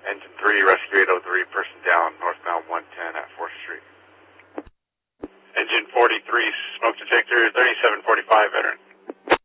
Engine 3, Rescue 803, person down, northbound 110 at 4th Street. Engine 43, smoke detector, 3745, veteran.